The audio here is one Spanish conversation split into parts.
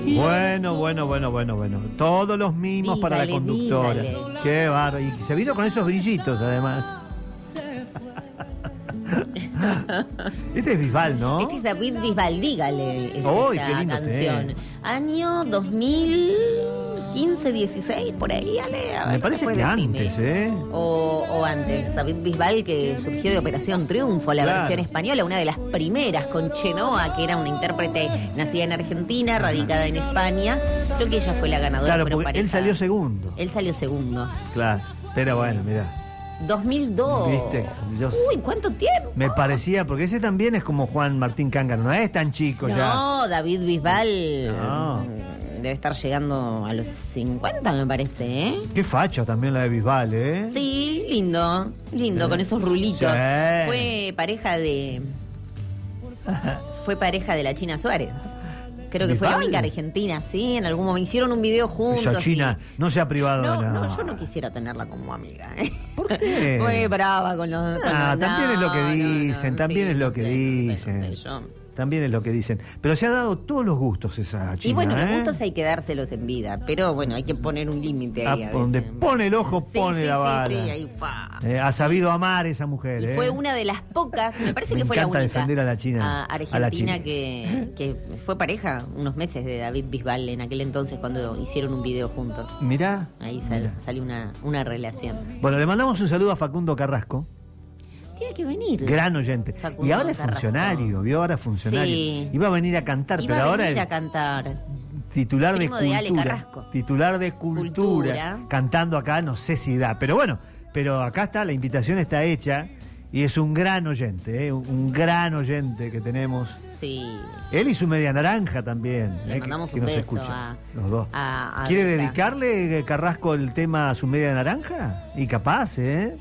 Bueno. Todos los mimos para la conductora. Qué bárbaro. Y se vino con esos brillitos, además. Este es Bisbal, ¿no? Este es David Bisbal, dígale. Es qué lindo canción. Año 2015, 16, por ahí, Ale. A ver, me parece que antes, O antes. David Bisbal, que surgió de Operación Triunfo, la versión española, una de las primeras, con Chenoa, que era una intérprete nacida en Argentina, radicada en España. Creo que ella fue la ganadora. Claro, porque él salió segundo. Claro, pero bueno, mirá. 2002. ¿Viste? Uy, ¿cuánto tiempo? Me parecía, porque ese también es como Juan Martín Cángaro, no es tan chico ya. No, David Bisbal debe estar llegando a los 50, me parece, ¿eh? Qué facha también la de Bisbal, ¿eh? Sí, lindo, con esos rulitos. Sí. Fue pareja de la China Suárez. Creo que fue la única argentina, sí, en algún momento. Hicieron un video juntos. Esa China, no sea privado. No, yo no quisiera tenerla como amiga. ¿Por qué? Muy brava con los... También es lo que dicen, también es lo que dicen. También es lo que dicen. Pero se ha dado todos los gustos esa China. Y bueno, los gustos hay que dárselos en vida. Pero bueno, hay que poner un límite ahí. Donde pone el ojo, pone la bala. Sí, ahí ha sabido amar esa mujer. Y fue una de las pocas, me parece que fue la única. Defender a la China. Argentina que fue pareja unos meses de David Bisbal en aquel entonces cuando hicieron un video juntos. Mirá. Ahí salió una relación. Bueno, le mandamos un saludo a Facundo Carrasco. Tiene que venir. Gran oyente. Facundo y ahora es funcionario, Sí. Iba a venir a cantar, pero ahora a cantar. Titular de Cultura. Ale Carrasco. Titular de cultura. Cantando acá, no sé si da. Pero bueno, acá está, la invitación está hecha. Y es un gran oyente, un gran oyente que tenemos. Sí. Él y su media naranja también. Le mandamos un beso a los dos. ¿Quiere dedicarle Carrasco el tema a su media naranja? Y capaz,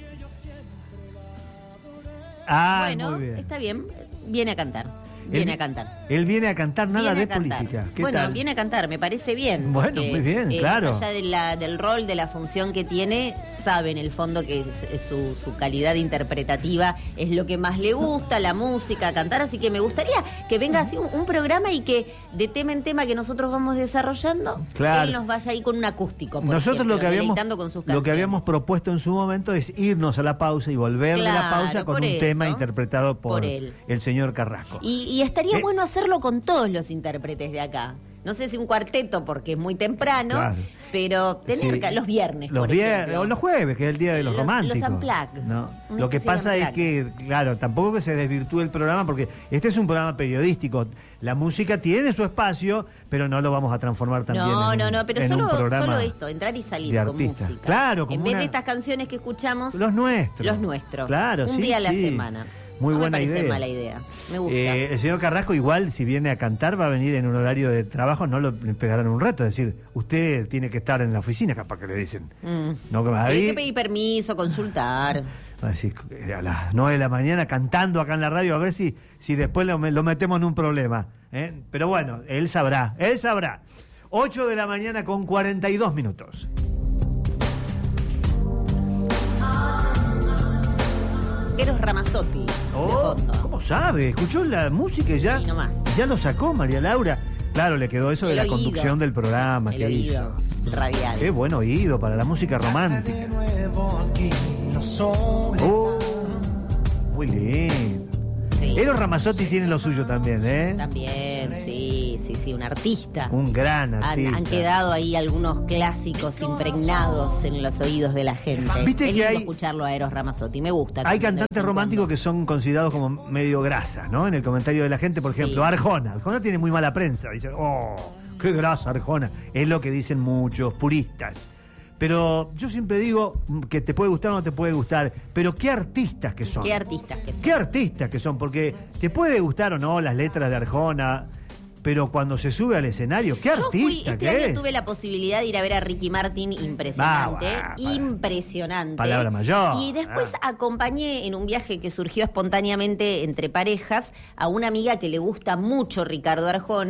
bueno, muy bien. Está bien, viene a cantar. Él viene a cantar, nada de política. Bueno, viene a cantar, me parece bien. Bueno, muy bien, claro. Más allá del rol, de la función que tiene, sabe en el fondo que su calidad interpretativa es lo que más le gusta, la música, cantar. Así que me gustaría que venga así un programa y que de tema en tema que nosotros vamos desarrollando, él nos vaya ahí con un acústico. Nosotros lo que habíamos propuesto en su momento es irnos a la pausa y volver de la pausa con un tema interpretado por el señor Carrasco. Y estaría bueno hacerlo con todos los intérpretes de acá. No sé si un cuarteto porque es muy temprano, pero tener los viernes, o los jueves, que es el día de los románticos. Los unplugged. ¿No? Lo que pasa es que, claro, tampoco que se desvirtúe el programa, porque este es un programa periodístico. La música tiene su espacio, pero no lo vamos a transformar también pero solo esto, entrar y salir con música. Claro, en vez de estas canciones que escuchamos, los nuestros. Claro, un día a la semana. Muy buena idea. No me parece mala idea. Me gusta. El señor Carrasco igual, si viene a cantar, va a venir en un horario de trabajo, no le pegarán un reto. Es decir, usted tiene que estar en la oficina, capaz que le dicen. No, que hay que pedir permiso, consultar. Va a decir, a las 9 de la mañana cantando acá en la radio, a ver si después lo metemos en un problema. Pero bueno, él sabrá. 8 de la mañana con 42 minutos. Eros Ramazzotti, de fondo. ¿Cómo sabe? ¿Escuchó la música y ya? Sí, nomás. Ya lo sacó María Laura. Claro, le quedó eso de la conducción del programa. El oído radial. Qué buen oído para la música romántica. Muy lindo. Sí. Eros Ramazzotti tiene lo suyo también, También, sí, un artista. Un gran artista. Han quedado ahí algunos clásicos impregnados en los oídos de la gente. ¿Viste es que lindo escucharlo a Eros Ramazzotti, me gusta. Hay cantantes románticos que son considerados como medio grasas, ¿no? En el comentario de la gente, por ejemplo, Arjona. Arjona tiene muy mala prensa. Dicen, qué grasa Arjona. Es lo que dicen muchos puristas. Pero yo siempre digo que te puede gustar o no te puede gustar, pero ¿qué artistas que son? ¿Qué artistas que son? Porque te puede gustar o no las letras de Arjona, pero cuando se sube al escenario, ¿qué artista este año tuve la posibilidad de ir a ver a Ricky Martin, impresionante. Palabra mayor. Y después acompañé en un viaje que surgió espontáneamente entre parejas a una amiga que le gusta mucho Ricardo Arjona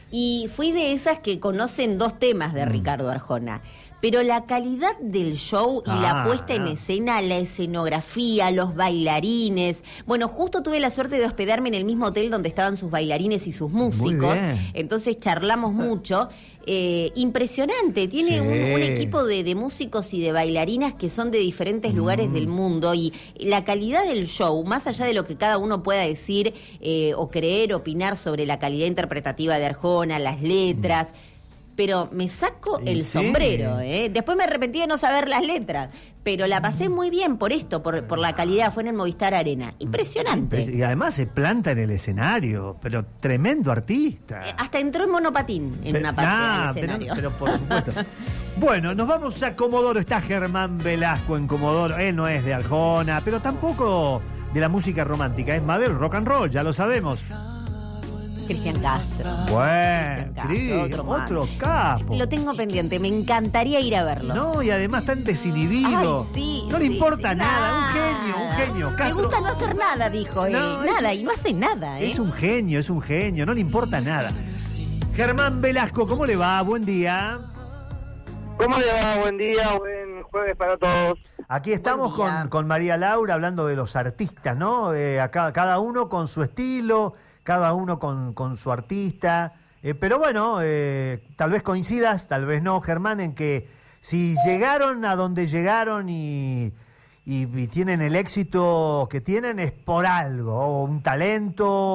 Y fui de esas que conocen 2 temas de Ricardo Arjona. Pero la calidad del show y la puesta en escena, la escenografía, los bailarines. Bueno, justo tuve la suerte de hospedarme en el mismo hotel donde estaban sus bailarines y sus músicos. Entonces charlamos mucho. Impresionante. Tiene un equipo de músicos y de bailarinas que son de diferentes lugares del mundo. Y la calidad del show, más allá de lo que cada uno pueda decir o creer, opinar sobre la calidad interpretativa de Arjona, las letras... Pero me saco el sombrero, Después me arrepentí de no saber las letras, pero la pasé muy bien por esto, por la calidad. Fue en el Movistar Arena. Impresionante. Y además se planta en el escenario, pero tremendo artista. Hasta entró en monopatín en una parte del escenario. Pero por supuesto. Bueno, nos vamos a Comodoro. Está Germán Velasco en Comodoro. Él no es de Arjona, pero tampoco de la música romántica. Es más del rock and roll, ya lo sabemos. Cristian Castro. Bueno, otro capo. Lo tengo pendiente, me encantaría ir a verlos. No, y además tan desinhibido. Ay, sí, no le importa nada, un genio. Castro. Me gusta no hacer nada, dijo él. Nada, y no hace nada, Es un genio, no le importa nada. Germán Velasco, ¿cómo le va? Buen día. ¿Cómo le va? Buen día, buen jueves para todos. Aquí estamos con María Laura hablando de los artistas, ¿no? Acá, cada uno con su estilo, cada uno con su artista. Pero bueno, tal vez coincidas, tal vez no, Germán, en que si llegaron a donde llegaron y tienen el éxito que tienen es por algo, o un talento.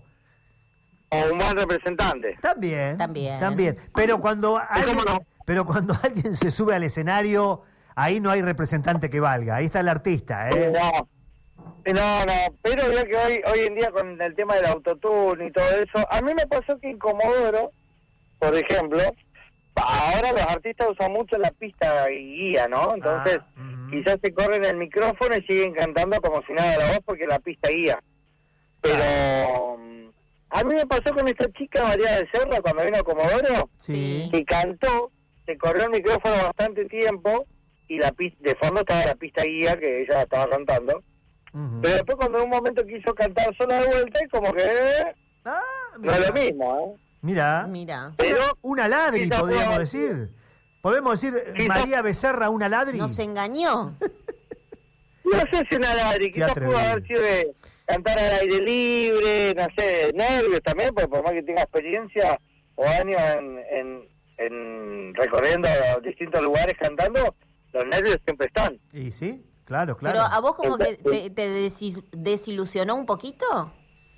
O un buen representante. También. Pero cuando alguien se sube al escenario, ahí no hay representante que valga. Ahí está el artista, No, pero ya que hoy en día con el tema del autotune y todo eso, a mí me pasó que en Comodoro, por ejemplo, ahora los artistas usan mucho la pista y guía, ¿no? Entonces, quizás se corren el micrófono y siguen cantando como si nada la voz porque la pista guía. Pero a mí me pasó con esta chica María de Serra cuando vino a Comodoro, que cantó, se corrió el micrófono bastante tiempo y la pista de fondo estaba la pista guía que ella estaba cantando. Pero después cuando en un momento quiso cantar sola de vuelta y como que no es lo mismo, Mira. Pero una ladri, podríamos decir. Podemos decir María Becerra, una ladri. Nos engañó. No sé si una ladri, quizás pudo haber sido de cantar al aire libre, no sé, nervios también, porque por más que tenga experiencia o años en recorriendo distintos lugares cantando, los nervios siempre están. Y sí. Claro. Pero a vos como que te desilusionó un poquito.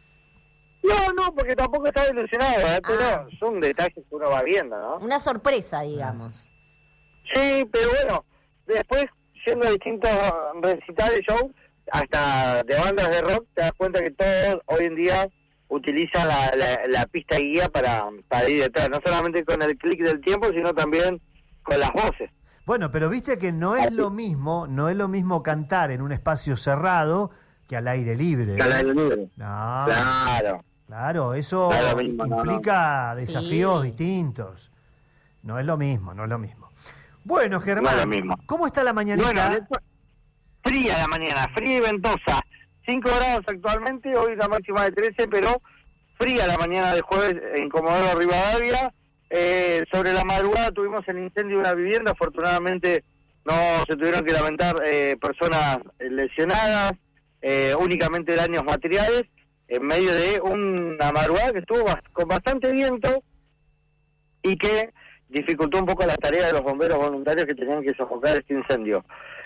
No, porque tampoco estaba ilusionado, pero son detalles que uno va viendo, ¿no? Una sorpresa, digamos. Sí, pero bueno, después, yendo a distintos recitales, show, hasta de bandas de rock, te das cuenta que todos hoy en día utilizan la pista guía para ir detrás, no solamente con el clic del tiempo, sino también con las voces. Bueno, pero viste que no es lo mismo cantar en un espacio cerrado que al aire libre. Al aire libre. No. Claro, eso implica desafíos distintos. No es lo mismo. Bueno, Germán, ¿cómo está la mañanita? Bueno, fría la mañana, fría y ventosa. 5 grados actualmente, hoy la máxima de 13, pero fría la mañana de jueves en Comodoro Rivadavia. Sobre la madrugada tuvimos el incendio de una vivienda, afortunadamente no se tuvieron que lamentar personas lesionadas, únicamente daños materiales, en medio de una madrugada que estuvo con bastante viento y que dificultó un poco la tarea de los bomberos voluntarios que tenían que sofocar este incendio.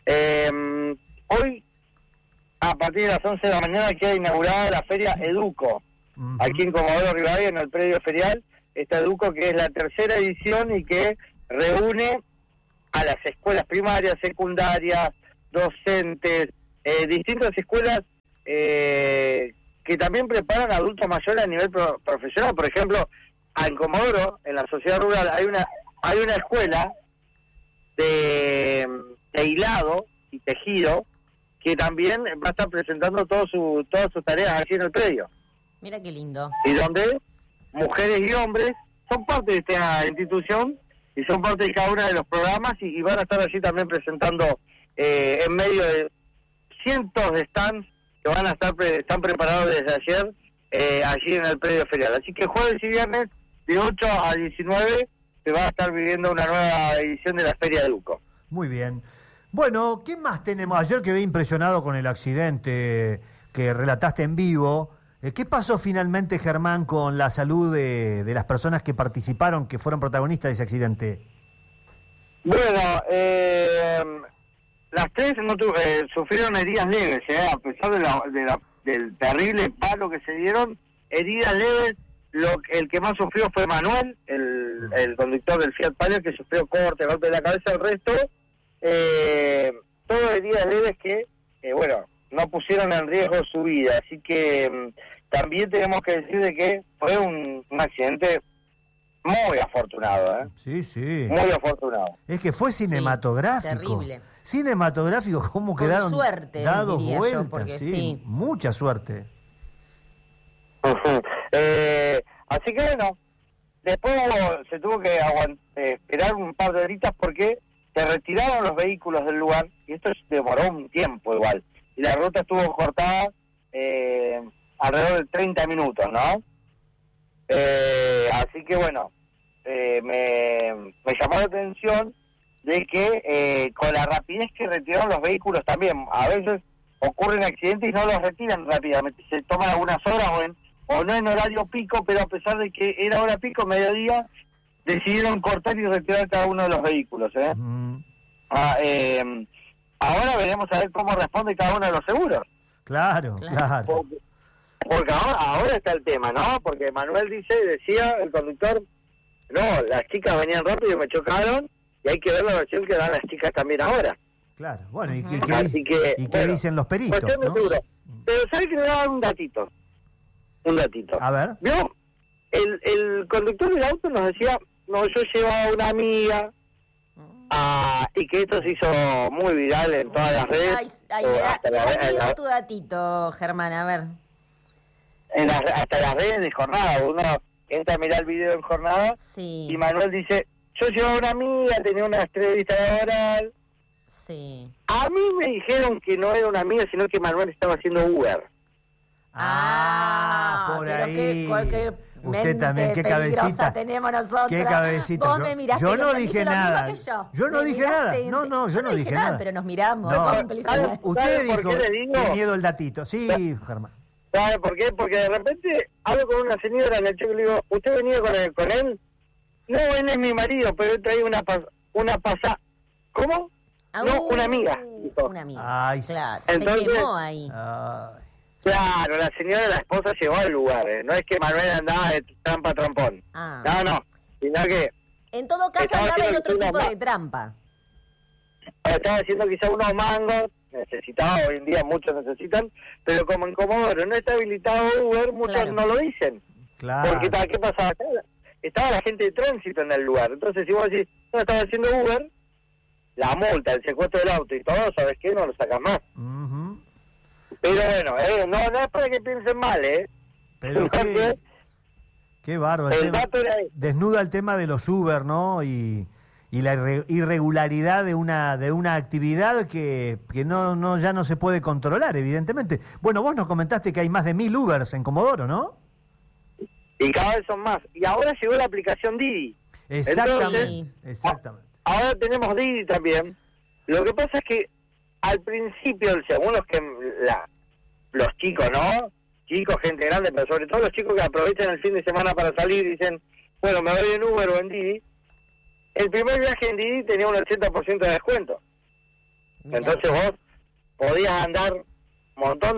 Hoy, a partir de las 11 de la mañana, queda inaugurada la Feria Educo, aquí en Comodoro Rivadavia, en el predio ferial. Esta Educo, que es la tercera edición y que reúne a las escuelas primarias, secundarias, docentes, distintas escuelas que también preparan adultos mayores a nivel profesional. Por ejemplo, en Comodoro, en la sociedad rural, hay una escuela de hilado y tejido que también va a estar presentando todas sus tareas aquí en el predio. Mira qué lindo. Y donde mujeres y hombres son parte de esta institución y son parte de cada uno de los programas y van a estar allí también presentando en medio de cientos de stands que están preparados desde ayer allí en el predio ferial. Así que jueves y viernes de 8 a 19 se va a estar viviendo una nueva edición de la Feria de Luco. Muy bien. Bueno, ¿qué más tenemos? Ayer quedé impresionado con el accidente que relataste en vivo. ¿Qué pasó finalmente, Germán, con la salud de las personas que participaron, que fueron protagonistas de ese accidente? Bueno, las tres sufrieron heridas leves, a pesar del terrible palo que se dieron, heridas leves. El que más sufrió fue Manuel, el conductor del Fiat Palio, que sufrió corte, golpe de la cabeza. El resto, todas heridas leves que, bueno, no pusieron en riesgo su vida. Así que también tenemos que decir de que fue un accidente muy afortunado, Sí, sí. Muy afortunado. Es que fue cinematográfico. Sí, terrible. Cinematográfico, cómo quedaron suerte, dados diría vueltas. yo, porque sí, mucha suerte. Así que bueno, después se tuvo que esperar un par de horitas porque se retiraron los vehículos del lugar y esto demoró un tiempo igual. Y la ruta estuvo cortada alrededor de 30 minutos, ¿no? Así que bueno, me llamó la atención de que con la rapidez que retiraron los vehículos también, a veces ocurren accidentes y no los retiran rápidamente, se toman algunas horas o no en horario pico, pero a pesar de que era hora pico, mediodía, decidieron cortar y retirar cada uno de los vehículos. Ahora veremos a ver cómo responde cada uno de los seguros. Claro. Porque ahora está el tema, ¿no? Porque Manuel decía, el conductor, no, las chicas venían rápido y me chocaron, y hay que ver la versión que dan las chicas también ahora. Claro, bueno, ¿y qué dicen los peritos? ¿No? Seguro. Pero ¿sabes que le daban un datito? A ver. ¿Vio? El conductor del auto nos decía, no, yo llevaba una amiga, y que esto se hizo muy viral en todas las redes. Me da tu datito, Germán, a ver. Hasta las redes de Jornada, uno entra a mirar el video en Jornada, y Manuel dice, yo llevaba una amiga, tenía una entrevista laboral. Sí. A mí me dijeron que no era una amiga, sino que Manuel estaba haciendo Uber. Por ahí. Usted también, qué cabecita tenemos nosotros. Qué cabecita. Vos me miraste, yo no dije nada. Yo no dije nada. No, yo no dije nada. Pero nos miramos. Usted dijo, qué miedo el datito. Sí, Germán. ¿Sabe por qué? Porque de repente hablo con una señora en el cheque y le digo, ¿usted venía con él? No, él es mi marido, pero él traía una pasada. ¿Cómo? No, una amiga. Una amiga. Ay, claro. Entonces, se quemó ahí. Claro, la señora, la esposa, llegó al lugar. No es que Manuel andaba de trampa trampón. No, sino que... En todo caso andaba en otro tipo de trampa. Estaba haciendo quizá unos mangos, necesitaba, hoy en día muchos necesitan, pero como en Comodoro no está habilitado Uber, muchos no lo dicen. Claro. Porque ¿qué pasaba? Estaba la gente de tránsito en el lugar. Entonces, si vos decís, no estaba haciendo Uber, la multa, el secuestro del auto y todo, ¿sabes qué? No lo sacas más. Pero bueno, no es para que piensen mal, Pero qué bárbaro. Desnuda el tema de los Uber, ¿no? Y la irregularidad de una actividad que no ya no se puede controlar, evidentemente. Bueno, vos nos comentaste que hay más de 1000 Ubers en Comodoro, ¿no? Y cada vez son más. Y ahora llegó la aplicación Didi. Exactamente. Ahora tenemos Didi también. Lo que pasa es que al principio, según los chicos, ¿no? Chicos, gente grande, pero sobre todo los chicos que aprovechan el fin de semana para salir y dicen, bueno, me voy en Uber o en Didi. El primer viaje en Didi tenía un 80% de descuento. Mirá. Entonces vos podías andar un montón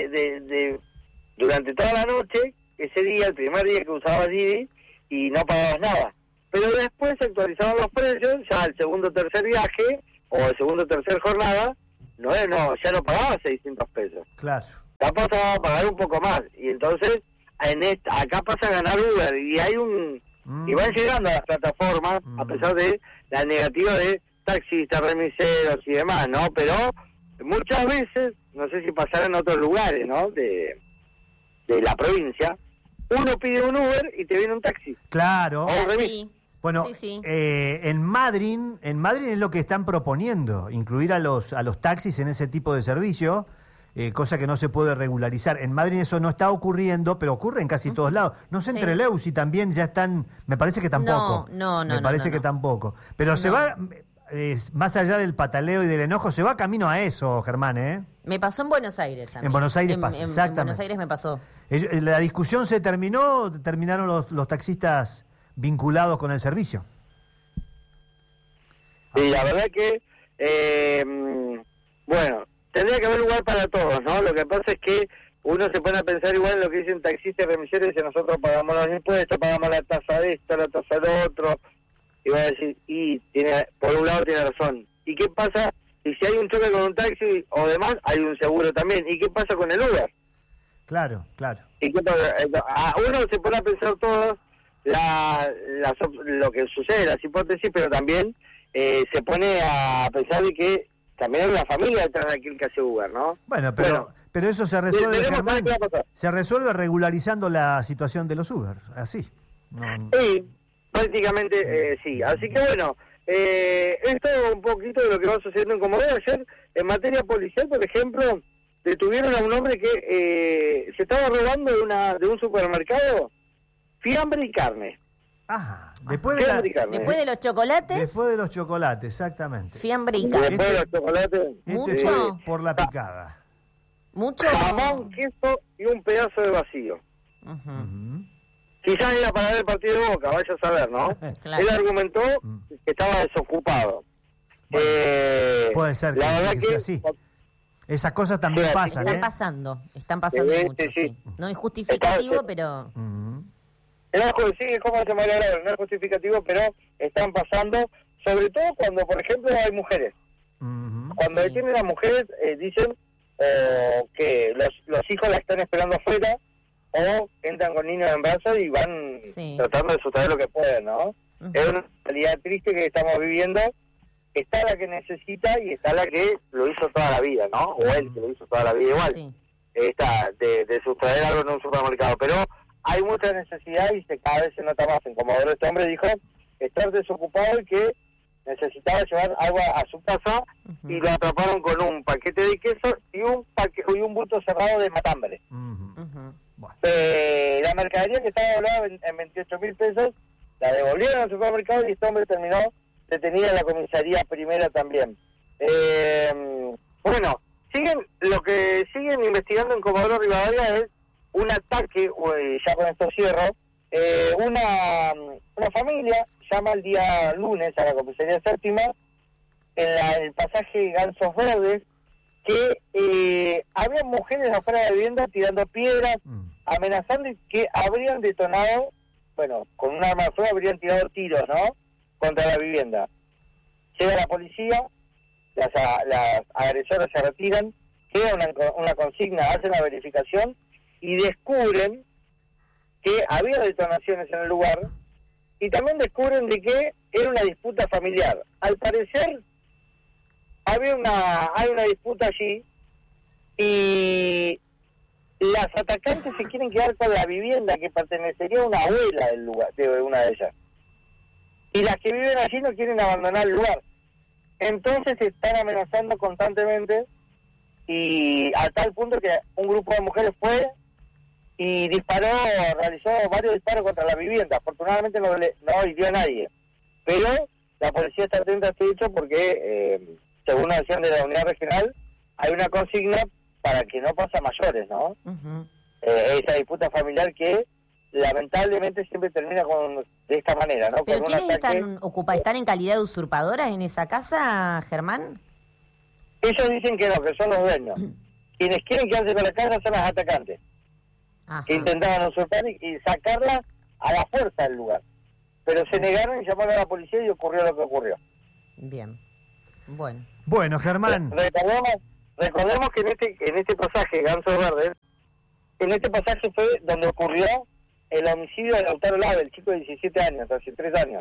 durante toda la noche, ese día, el primer día que usabas Didi, y no pagabas nada. Pero después se actualizaron los precios, ya el segundo o tercer viaje, o el segundo o tercer jornada, ya no pagaba 600 pesos. Claro. Ya pasaba a pagar un poco más. Y entonces, acá pasa a ganar Uber. Y hay y van llegando a las plataformas, a pesar de la negativa de taxistas, remiseros y demás, ¿no? Pero muchas veces, no sé si pasará en otros lugares, ¿no? De la provincia, uno pide un Uber y te viene un taxi. Claro. Sí. Bueno, sí. En Madrid es lo que están proponiendo, incluir a los taxis en ese tipo de servicio, cosa que no se puede regularizar. En Madrid eso no está ocurriendo, pero ocurre en casi todos lados. No sé, entre Leusi también ya están, me parece que tampoco. Me parece que tampoco. Pero se va, más allá del pataleo y del enojo, se va camino a eso, Germán, ¿eh? Me pasó en Buenos Aires. En Buenos Aires pasa, exactamente. En Buenos Aires me pasó. La discusión se terminó, terminaron los taxistas vinculados con el servicio. Sí, la verdad que, bueno, tendría que haber lugar para todos, ¿no? Lo que pasa es que uno se pone a pensar igual en lo que dicen taxistas y remiseros, y nosotros pagamos los impuestos, pagamos la tasa de esto, la tasa de otro, y va a decir, por un lado tiene razón. ¿Y qué pasa? Y si hay un choque con un taxi o demás, hay un seguro también. ¿Y qué pasa con el Uber? Claro. ¿Y qué pasa? Uno se pone a pensar todos lo que sucede, las hipótesis, pero también se pone a pensar de que también hay una familia detrás de aquel que hace Uber, ¿no? Bueno, pero eso se resuelve, Germán, se resuelve regularizando la situación de los Uber, así. Sí, prácticamente sí. Así que bueno, esto es un poquito de lo que va sucediendo en Comodoro. Ayer, en materia policial, por ejemplo, detuvieron a un hombre que se estaba robando de un supermercado fiambre y carne. Después de los chocolates. Después de los chocolates, exactamente. Fiambre y carne. Después de los chocolates. Mucho. Por la picada. Mucho. Jamón, queso y un pedazo de vacío. Quizás era para ver el partido de Boca, vaya a saber, ¿no? Claro. Él argumentó que estaba desocupado. Bueno, puede ser la verdad que sea así. Esas cosas también pasan, Están pasando mucho, sí. No es justificativo, pero... Sí, ¿cómo se me agrada? No es justificativo, pero están pasando, sobre todo cuando, por ejemplo, hay mujeres. Cuando detienen a mujeres, dicen que los hijos la están esperando afuera, o entran con niños en brazos y van tratando de sustraer lo que pueden, ¿no? Es una realidad triste que estamos viviendo. Está la que necesita y está la que lo hizo toda la vida, ¿no? O él que lo hizo toda la vida igual. Está de sustraer algo en un supermercado, pero hay mucha necesidad y cada vez se nota más. En Comodoro este hombre dijo estar desocupado y que necesitaba llevar algo a su casa y lo atraparon con un paquete de queso y un bulto cerrado de matambre. La mercadería que estaba valorada en 28.000 pesos la devolvieron al supermercado y este hombre terminó detenido en la comisaría primera también. Bueno, lo que siguen investigando en Comodoro Rivadavia es un ataque, ya con esto cierro, una familia llama el día lunes a la comisaría séptima en el pasaje Gansos Verdes que había mujeres afuera de la vivienda tirando piedras, amenazando y que habrían detonado, con un arma de fuego habrían tirado tiros, ¿no?, contra la vivienda. Llega la policía, las agresoras se retiran, queda una consigna, hacen la verificación y descubren que había detonaciones en el lugar y también descubren de que era una disputa familiar. Al parecer hay una disputa allí y las atacantes se quieren quedar con la vivienda que pertenecería a una abuela del lugar, de una de ellas. Y las que viven allí no quieren abandonar el lugar. Entonces se están amenazando constantemente y a tal punto que un grupo de mujeres fue y realizó varios disparos contra la vivienda. Afortunadamente no hirió a nadie. Pero la policía está atenta a este hecho porque, según una decisión de la unidad regional, hay una consigna para que no pase a mayores, ¿no? Esa disputa familiar que lamentablemente siempre termina de esta manera, ¿no? ¿Pero quiénes están en calidad de usurpadoras en esa casa, Germán? Ellos dicen que no, que son los dueños. Quienes quieren quedarse con la casa son las atacantes. Que intentaban usurpar y sacarla a la fuerza del lugar. Pero se negaron y llamaron a la policía y ocurrió lo que ocurrió. Bien. Bueno. Bueno, Germán. Recordemos que en este pasaje, Gansos Verdes, en este pasaje fue donde ocurrió el homicidio de Lautaro Lave, el chico de 17 años, hace 3 años.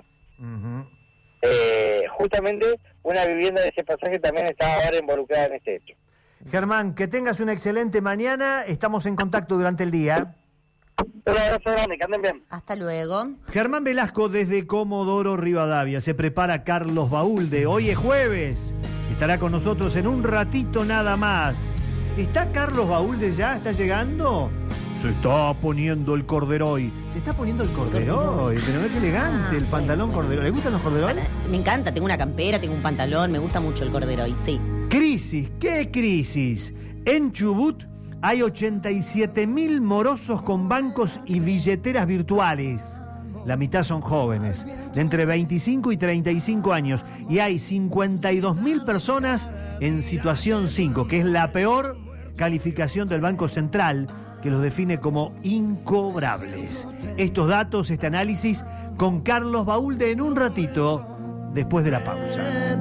Justamente una vivienda de ese pasaje también estaba ahora involucrada en este hecho. Germán, que tengas una excelente mañana. Estamos en contacto durante el día. Un abrazo grande, que anden bien. Hasta luego. Germán Velasco desde Comodoro Rivadavia. Se prepara Carlos Baúlde. Hoy es jueves. Estará con nosotros en un ratito nada más. ¿Está Carlos Baúlde ya? ¿Está llegando? Se está poniendo el corderoy. Se está poniendo el corderoy. Pero ve qué elegante el pantalón corderoy. ¿Le gustan los corderoy? Me encanta, tengo una campera, tengo un pantalón, me gusta mucho el corderoy, sí. Crisis, ¿qué crisis? En Chubut hay 87.000 morosos con bancos y billeteras virtuales. La mitad son jóvenes, de entre 25 y 35 años. Y hay 52.000 personas en situación 5, que es la peor calificación del Banco Central, que los define como incobrables. Estos datos, este análisis, con Carlos Baúlde en un ratito, después de la pausa.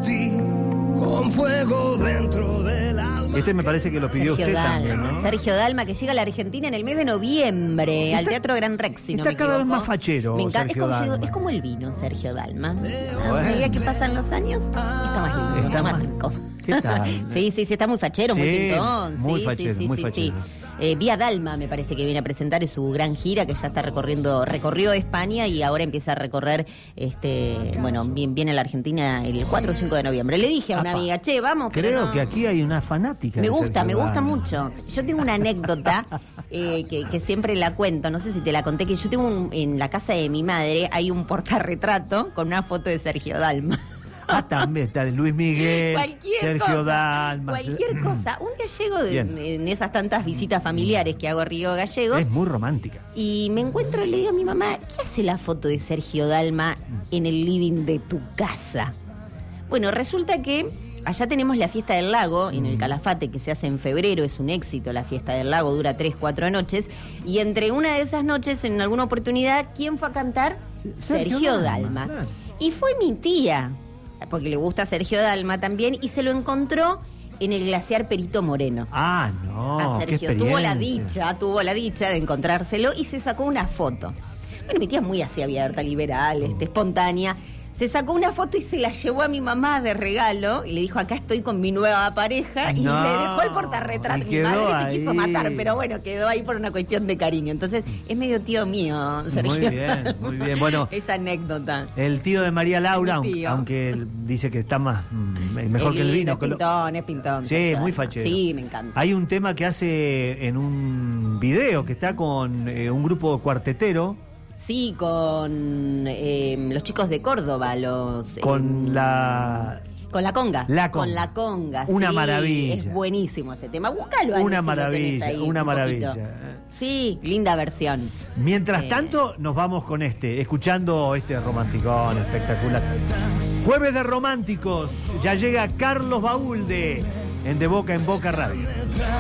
Con fuego dentro del alma. Este me parece que lo pidió Sergio usted Dalma, también, ¿no? Sergio Dalma, que llega a la Argentina en el mes de noviembre, al Teatro Gran Rex, si no me Está cada vez equivoco. más fachero, Me encanta. Sergio Dalma. Es como el vino, Sergio Dalma. A Bueno. medida que pasan los años, está más lindo, está más rico. ¿Qué tal? Sí, está muy fachero, muy Sí, pintón. muy Sí, fachero, sí, muy sí, fachero. sí. Vía Dalma me parece que viene a presentar, es su gran gira que ya está recorrió España y ahora empieza a recorrer, viene a la Argentina el 4 o 5 de noviembre. Le dije a una Apa. amiga, che, vamos. pero Creo no. que aquí hay una fanática. Me de gusta Sergio Dalma. mucho. Yo tengo una anécdota que siempre la cuento, no sé si te la conté, que yo tengo en la casa de mi madre hay un portarretrato con una foto de Sergio Dalma. También está de Luis Miguel, Cualquier Sergio cosa, Dalma. cualquier cosa. Un día llego Bien. en esas tantas visitas familiares que hago a Río Gallegos Es muy romántica. y me encuentro y le digo a mi mamá, ¿qué hace la foto de Sergio Dalma en el living de tu casa? Bueno, resulta que allá tenemos la Fiesta del Lago en el Calafate, que se hace en febrero, es un éxito la Fiesta del Lago, dura 3-4 noches, y entre una de esas noches, en alguna oportunidad, ¿quién fue a cantar? Sergio Dalma. Claro. Y fue mi tía, porque le gusta Sergio Dalma también, y se lo encontró en el glaciar Perito Moreno. Ah, no. A qué Sergio tuvo la experiencia. dicha de encontrárselo y se sacó una foto. Bueno, mi tía es muy así abierta, liberal, espontánea. Se sacó una foto y se la llevó a mi mamá de regalo y le dijo, acá estoy con mi nueva pareja, y No, le dejó el portarretrato. y Mi quedó madre se quiso ahí. matar, pero bueno, quedó ahí por una cuestión de cariño. Entonces, es medio tío mío, Sergio. Muy bien, muy bien. Bueno, Esa anécdota. el tío de María Laura, Mi tío. aunque él dice que está más mejor que el vino. Es pintón. Sí, Sergio muy Dalma. fachero. Sí, me encanta. Hay un tema que hace en un video que está con un grupo cuartetero. Sí, con los chicos de Córdoba, Con la... Con la conga. La conga. Con la conga, Una sí, maravilla. Es buenísimo ese tema. Búscalo. Ana, Una si lo tenés maravilla, ahí una un maravilla. poquito. Sí, linda versión. Mientras tanto, nos vamos con escuchando este romanticón espectacular. Jueves de Románticos, ya llega Carlos Baúlde en De Boca en Boca Radio.